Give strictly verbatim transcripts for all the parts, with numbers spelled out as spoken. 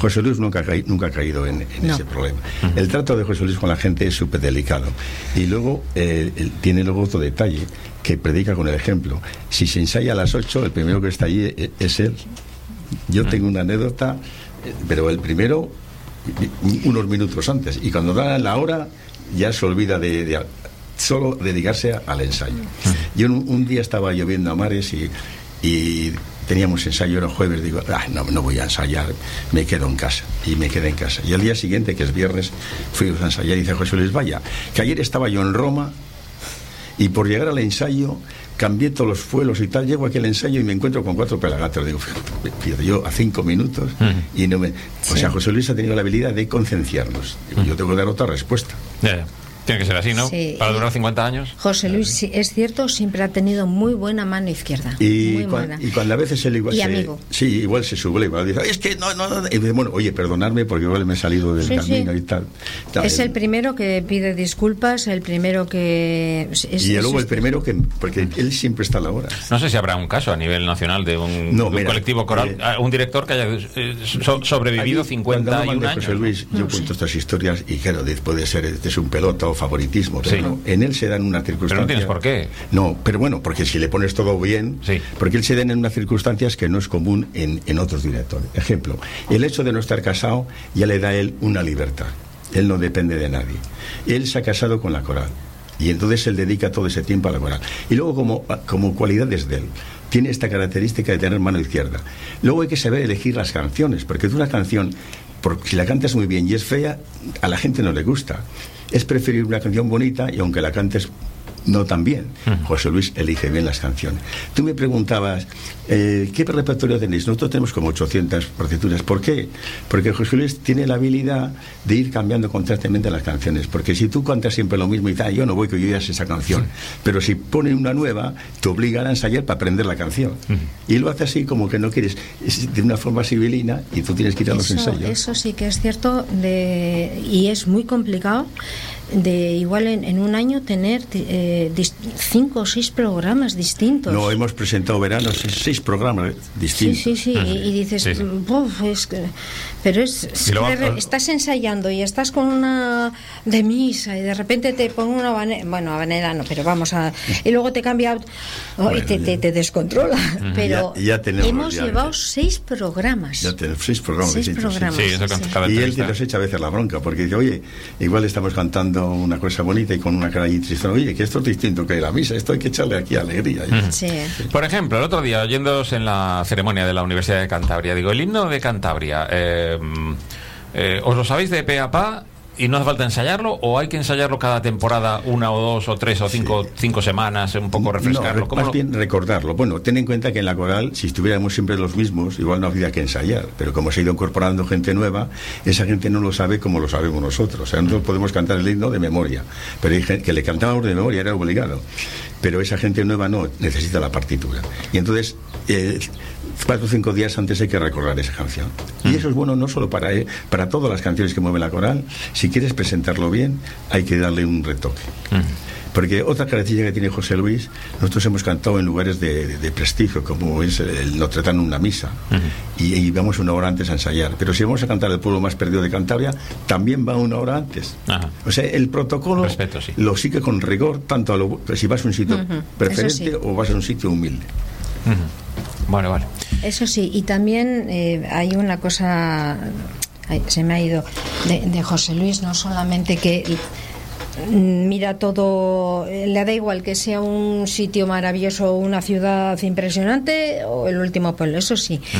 José Luis nunca ha, ca- nunca ha caído en, en No. ese problema. El trato de José Luis con la gente es súper delicado. Y luego eh, él tiene luego otro detalle, que predica con el ejemplo. Si se ensaya a las ocho, el primero que está allí es, es él. Yo tengo una anécdota, eh, pero el primero, y- unos minutos antes. Y cuando da la hora, ya se olvida de... de solo dedicarse a- al ensayo. Yo un, un día estaba lloviendo a mares y, y teníamos ensayo, era jueves, digo, ah, no, no voy a ensayar, me quedo en casa. Y me quedé en casa. Y al día siguiente, que es viernes, fui a ensayar y dice José Luis, vaya, que ayer estaba yo en Roma y por llegar al ensayo cambié todos los fuelos y tal, llego aquí al ensayo y me encuentro con cuatro pelagatos. Digo, fíjate, yo a cinco minutos y no me... Sí. O sea, José Luis ha tenido la habilidad de concienciarnos. Digo, yo tengo que dar otra respuesta. Ya, ya. Tiene que ser así, ¿no? Sí. Para durar cincuenta años. José Luis, sí, es cierto, siempre ha tenido muy buena mano izquierda. Y, muy cua- buena. y cuando a veces él igual Y se, amigo. sí, igual se subleva, dice, es que no, no, no. Y dice, bueno, oye, perdonadme porque igual me he salido del Sí, camino sí. y tal. tal. Es el primero que pide disculpas, el primero que... Es, Y es- luego es- el primero que, porque él siempre está a la hora. No sé si habrá un caso a nivel nacional de un, No, de un mira, colectivo coral, eh, ah, un director que haya eh, so- sobrevivido Allí, cincuenta cuando y hablan un de años. José Luis, yo No cuento sé. estas historias y claro, de- puede ser, este es un pelota o favoritismo, pero Sí. no, en él se dan unas circunstancias. Pero no tienes por qué. No, pero bueno, porque si le pones todo bien, Sí. porque él se dan en unas circunstancias que no es común en, en otros directores. Ejemplo, el hecho de no estar casado ya le da a él una libertad. Él no depende de nadie. Él se ha casado con la coral. Y entonces él dedica todo ese tiempo a la coral. Y luego, como, como cualidades de él, tiene esta característica de tener mano izquierda. Luego hay que saber elegir las canciones, porque una canción, por, si la cantas muy bien y es fea, a la gente no le gusta. Es preferir una canción bonita y aunque la cantes no tan bien. Uh-huh. José Luis elige bien las canciones. Tú me preguntabas, eh, ¿qué repertorio tenéis? Nosotros tenemos como ochocientas partituras. ¿Por qué? Porque José Luis tiene la habilidad de ir cambiando constantemente las canciones. Porque si tú cantas siempre lo mismo y tal, yo no voy que oyas esa canción. Sí. Pero si ponen una nueva, te obligan a ensayar para aprender la canción. Uh-huh. Y lo hace así como que no quieres, de una forma civilina, y tú tienes que ir a los eso, ensayos. Eso sí que es cierto, de, y es muy complicado de igual en, en un año tener eh, dis, cinco o seis programas distintos. No, hemos presentado veranos seis programas distintos. Sí, sí, sí, uh-huh. y, y dices, sí, sí. Uf, es que, pero es, es luego, que de, estás ensayando y estás con una de misa y de repente te pongo una habanera, bueno, habanera no, pero vamos a, y luego te cambia oh, bueno, y te, te, te descontrola, uh-huh. pero ya, ya tenemos, hemos ya, llevado ya. seis programas. Ya tenemos seis programas seis distintos. programas, sí, eso sí, cada y él nos echa a veces la bronca porque dice, oye, igual estamos cantando una cosa bonita y con una cara ahí triste, oye, que esto es distinto que la misa, esto hay que echarle aquí alegría. Uh-huh. Sí. Por ejemplo, el otro día, oyéndoos en la ceremonia de la Universidad de Cantabria, digo, el himno de Cantabria, eh, eh, ¿os lo sabéis de pe a pa y no hace falta ensayarlo o hay que ensayarlo cada temporada, una o dos o tres o cinco, sí. cinco semanas, un poco refrescarlo? No, más lo... bien recordarlo. Bueno, ten en cuenta que en la coral, si estuviéramos siempre los mismos, igual no habría que ensayar, pero como se ha ido incorporando gente nueva, esa gente no lo sabe como lo sabemos nosotros. O sea, nosotros podemos cantar el himno de memoria, pero hay gente que le cantábamos de memoria, era obligado. Pero esa gente nueva no, necesita la partitura. Y entonces, eh, cuatro o cinco días antes hay que recordar esa canción. Y eso es bueno no solo para, eh, para todas las canciones que mueve la coral. Si quieres presentarlo bien, hay que darle un retoque. Uh-huh. Porque otra característica que tiene José Luis, nosotros hemos cantado en lugares de, de, de prestigio, como es el Notre Dame, una misa, uh-huh. y, y vamos una hora antes a ensayar. Pero si vamos a cantar el pueblo más perdido de Cantabria, también va una hora antes. Uh-huh. O sea, el protocolo Respeto, sí. lo sigue con rigor, tanto a lo, si vas a un sitio uh-huh. preferente sí. o vas a un sitio humilde. Uh-huh. Vale, vale. Eso sí, y también eh, hay una cosa, ay, se me ha ido, de, de José Luis, no solamente que mira todo, le da igual que sea un sitio maravilloso, una ciudad impresionante o el último pueblo, eso sí. Uh-huh.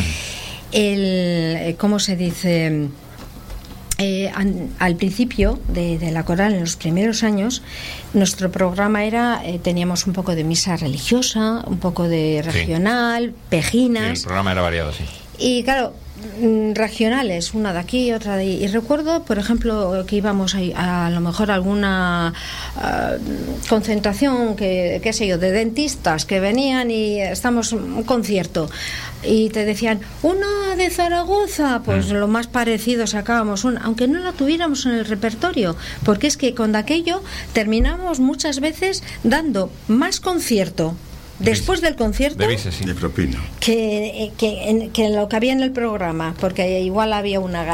El, ¿cómo se dice? Eh, an, al principio de, de la coral, en los primeros años, nuestro programa era, eh, teníamos un poco de misa religiosa, un poco de regional, sí. pejinas. Sí, el programa era variado, sí. Y claro, regionales, una de aquí, otra de ahí. Y recuerdo, por ejemplo, que íbamos a, a lo mejor a alguna uh, concentración, que qué sé yo, de dentistas que venían y estamos en un concierto y te decían, una de Zaragoza, pues mm. lo más parecido sacábamos una, aunque no la tuviéramos en el repertorio, porque es que con aquello terminamos muchas veces dando más concierto después del concierto de, vice, sí. de propina que, que, en, que lo que había en el programa, porque igual había una